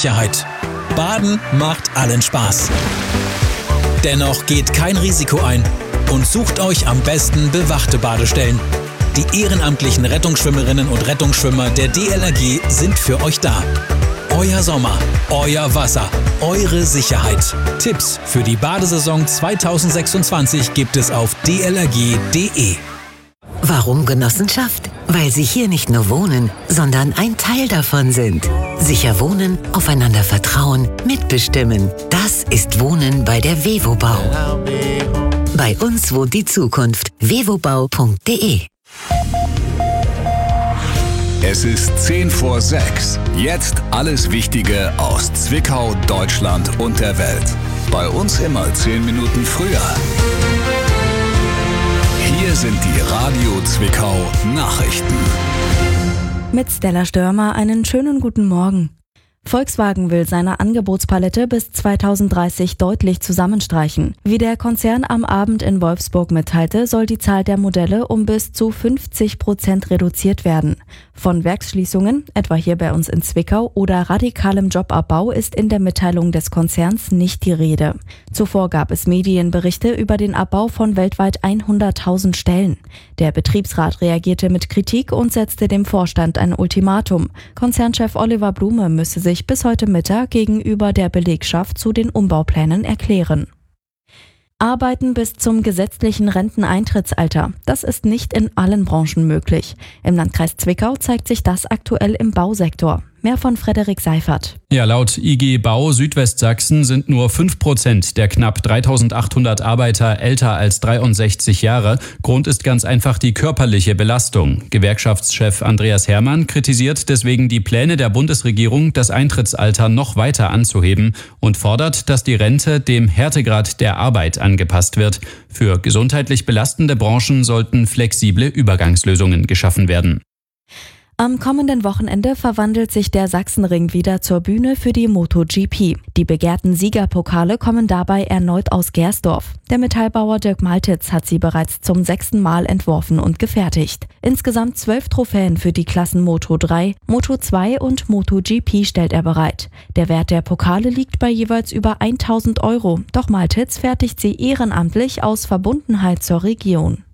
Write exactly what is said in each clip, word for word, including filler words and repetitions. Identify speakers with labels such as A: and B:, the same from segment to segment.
A: Sicherheit. Baden macht allen Spaß. Dennoch geht kein Risiko ein und sucht euch am besten bewachte Badestellen. Die ehrenamtlichen Rettungsschwimmerinnen und Rettungsschwimmer der D L R G sind für euch da. Euer Sommer, euer Wasser, eure Sicherheit. Tipps für die Badesaison zweitausendsechsundzwanzig gibt es auf d l r g punkt d e.
B: Warum Genossenschaft? Weil Sie hier nicht nur wohnen, sondern ein Teil davon sind. Sicher wohnen, aufeinander vertrauen, mitbestimmen. Das ist Wohnen bei der Wevobau. Bei uns wohnt die Zukunft. wevobau punkt d e.
C: Es ist zehn vor sechs. Jetzt alles Wichtige aus Zwickau, Deutschland und der Welt. Bei uns immer zehn Minuten früher. Hier sind die Radio Zwickau Nachrichten.
D: Mit Stella Störmer einen schönen guten Morgen. Volkswagen will seine Angebotspalette bis zweitausenddreißig deutlich zusammenstreichen. Wie der Konzern am Abend in Wolfsburg mitteilte, soll die Zahl der Modelle um bis zu fünfzig Prozent reduziert werden. Von Werksschließungen, etwa hier bei uns in Zwickau, oder radikalem Jobabbau ist in der Mitteilung des Konzerns nicht die Rede. Zuvor gab es Medienberichte über den Abbau von weltweit hunderttausend Stellen. Der Betriebsrat reagierte mit Kritik und setzte dem Vorstand ein Ultimatum. Konzernchef Oliver Blume müsse sich bis heute Mittag gegenüber der Belegschaft zu den Umbauplänen erklären. Arbeiten bis zum gesetzlichen Renteneintrittsalter. Das ist nicht in allen Branchen möglich. Im Landkreis Zwickau zeigt sich das aktuell im Bausektor. Mehr von Frederik Seifert.
E: Ja, laut I G Bau Südwestsachsen sind nur fünf Prozent der knapp dreitausendachthundert Arbeiter älter als dreiundsechzig Jahre. Grund ist ganz einfach die körperliche Belastung. Gewerkschaftschef Andreas Hermann kritisiert deswegen die Pläne der Bundesregierung, das Eintrittsalter noch weiter anzuheben und fordert, dass die Rente dem Härtegrad der Arbeit angepasst wird. Für gesundheitlich belastende Branchen sollten flexible Übergangslösungen geschaffen werden.
D: Am kommenden Wochenende verwandelt sich der Sachsenring wieder zur Bühne für die MotoGP. Die begehrten Siegerpokale kommen dabei erneut aus Gersdorf. Der Metallbauer Dirk Maltitz hat sie bereits zum sechsten Mal entworfen und gefertigt. Insgesamt zwölf Trophäen für die Klassen Moto drei, Moto zwei und MotoGP stellt er bereit. Der Wert der Pokale liegt bei jeweils über tausend Euro. Doch Maltitz fertigt sie ehrenamtlich aus Verbundenheit zur Region.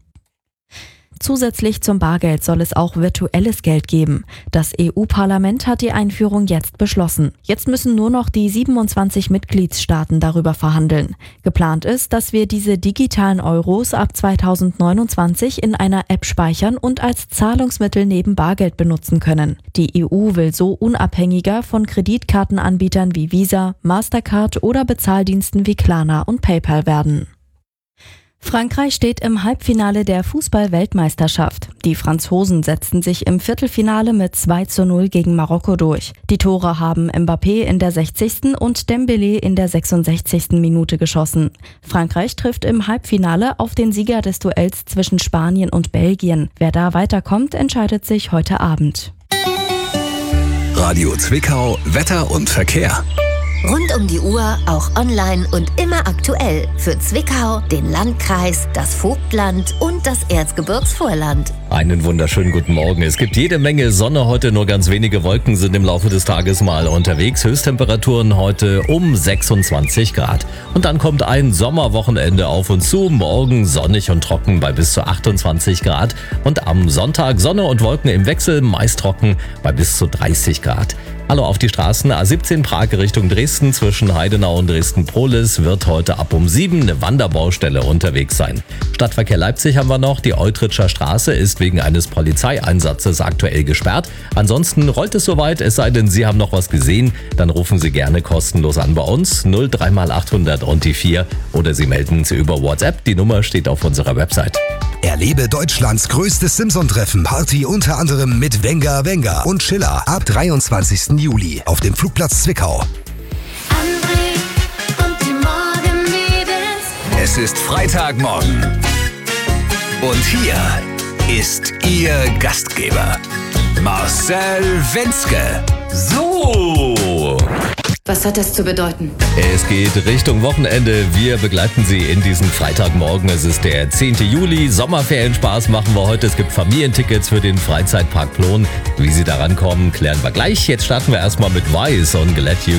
D: Zusätzlich zum Bargeld soll es auch virtuelles Geld geben. Das E U-Parlament hat die Einführung jetzt beschlossen. Jetzt müssen nur noch die siebenundzwanzig Mitgliedstaaten darüber verhandeln. Geplant ist, dass wir diese digitalen Euros ab zweitausendneunundzwanzig in einer App speichern und als Zahlungsmittel neben Bargeld benutzen können. Die E U will so unabhängiger von Kreditkartenanbietern wie Visa, Mastercard oder Bezahldiensten wie Klarna und PayPal werden. Frankreich steht im Halbfinale der Fußball-Weltmeisterschaft. Die Franzosen setzten sich im Viertelfinale mit zwei zu null gegen Marokko durch. Die Tore haben Mbappé in der sechzigsten und Dembélé in der sechsundsechzigsten Minute geschossen. Frankreich trifft im Halbfinale auf den Sieger des Duells zwischen Spanien und Belgien. Wer da weiterkommt, entscheidet sich heute Abend.
C: Radio Zwickau, Wetter und Verkehr.
F: Rund um die Uhr, auch online und immer aktuell. Für Zwickau, den Landkreis, das Vogtland und das Erzgebirgsvorland.
G: Einen wunderschönen guten Morgen. Es gibt jede Menge Sonne heute, nur ganz wenige Wolken sind im Laufe des Tages mal unterwegs. Höchsttemperaturen heute um sechsundzwanzig Grad. Und dann kommt ein Sommerwochenende auf uns zu. Morgen sonnig und trocken bei bis zu achtundzwanzig Grad. Und am Sonntag Sonne und Wolken im Wechsel, meist trocken bei bis zu dreißig Grad. Hallo auf die Straßen. A siebzehn Prag Richtung Dresden zwischen Heidenau und Dresden-Prohlis wird heute ab um sieben eine Wanderbaustelle unterwegs sein. Stadtverkehr Leipzig haben wir noch. Die Eutritscher Straße ist wegen eines Polizeieinsatzes aktuell gesperrt. Ansonsten rollt es soweit, es sei denn, Sie haben noch was gesehen. Dann rufen Sie gerne kostenlos an bei uns null drei mal achthundert und die vier oder Sie melden Sie über WhatsApp. Die Nummer steht auf unserer Website.
H: Erlebe Deutschlands größtes Simson-Treffen-Party unter anderem mit Wenger Wenger und Schiller ab dreiundzwanzigsten Juli auf dem Flugplatz Zwickau.
I: André und die Morgenmädels.
C: Es ist Freitagmorgen. Und hier ist Ihr Gastgeber, Marcel Wenzke.
G: So!
J: Was hat das zu bedeuten?
G: Es geht Richtung Wochenende. Wir begleiten Sie in diesen Freitagmorgen. Es ist der zehnten Juli. Sommerferienspaß machen wir heute. Es gibt Familientickets für den Freizeitpark Plon. Wie Sie da rankommen, klären wir gleich. Jetzt starten wir erstmal mit Weiß und Let You